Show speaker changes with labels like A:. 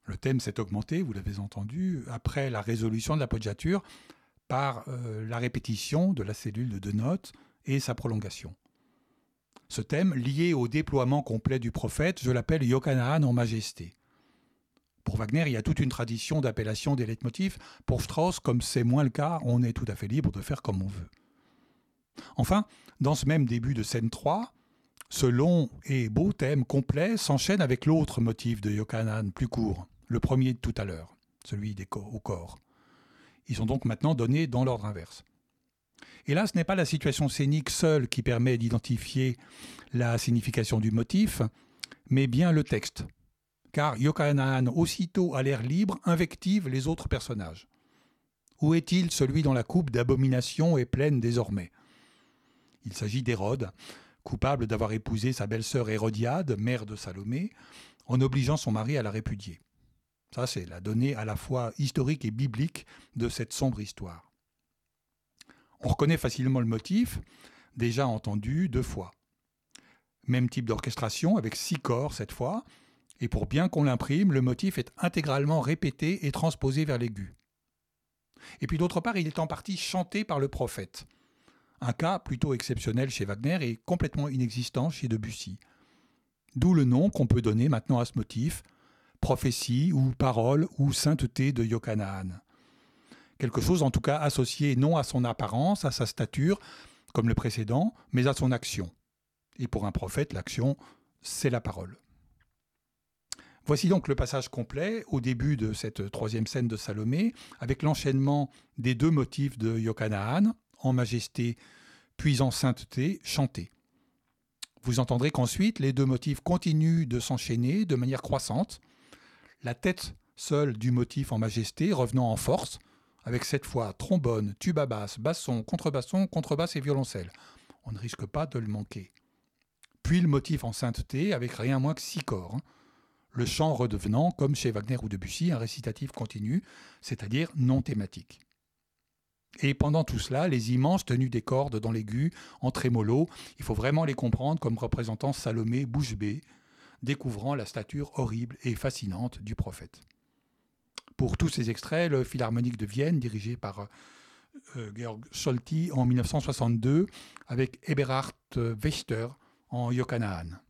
A: Le thème s'est augmenté, vous l'avez entendu, après la résolution de l'appoggiature par la répétition de la cellule de 2 notes et sa prolongation. Ce thème, lié au déploiement complet du prophète, je l'appelle Yokanaan en majesté. Pour Wagner, il y a toute une tradition d'appellation des leitmotifs. Pour Strauss, comme c'est moins le cas, on est tout à fait libre de faire comme on veut. Enfin, dans ce même début de scène 3, ce long et beau thème complet s'enchaîne avec l'autre motif de Yokanaan, plus court, le premier de tout à l'heure, celui au corps. Ils sont donc maintenant donnés dans l'ordre inverse. Et là, ce n'est pas la situation scénique seule qui permet d'identifier la signification du motif, mais bien le texte. Car Yokanaan, aussitôt à l'air libre, invective les autres personnages. Où est-il celui dont la coupe d'abomination est pleine désormais ? Il s'agit d'Hérode, coupable d'avoir épousé sa belle-sœur Hérodiade, mère de Salomé, en obligeant son mari à la répudier. Ça, c'est la donnée à la fois historique et biblique de cette sombre histoire. On reconnaît facilement le motif, déjà entendu 2 fois. Même type d'orchestration, avec 6 corps cette fois, et pour bien qu'on l'imprime, le motif est intégralement répété et transposé vers l'aigu. Et puis d'autre part, il est en partie chanté par le prophète. Un cas plutôt exceptionnel chez Wagner et complètement inexistant chez Debussy. D'où le nom qu'on peut donner maintenant à ce motif, prophétie ou parole ou sainteté de Yokanaan. Quelque chose en tout cas associé non à son apparence, à sa stature, comme le précédent, mais à son action. Et pour un prophète, l'action, c'est la parole. Voici donc le passage complet au début de cette 3e scène de Salomé, avec l'enchaînement des 2 motifs de Yokanaan, en majesté puis en sainteté, chantés. Vous entendrez qu'ensuite, les 2 motifs continuent de s'enchaîner de manière croissante, la tête seule du motif en majesté revenant en force, avec cette fois trombone, tuba basse, basson, contrebasse et violoncelle. On ne risque pas de le manquer. Puis le motif en sainteté, avec rien moins que 6 corps. Le chant redevenant, comme chez Wagner ou Debussy, un récitatif continu, c'est-à-dire non thématique. Et pendant tout cela, les immenses tenues des cordes dans l'aigu, en trémolo, il faut vraiment les comprendre comme représentant Salomé bouche bée, découvrant la stature horrible et fascinante du prophète. Pour tous ces extraits, le Philharmonique de Vienne, dirigé par Georg Solti en 1962, avec Eberhard Wächter en Yokanaan.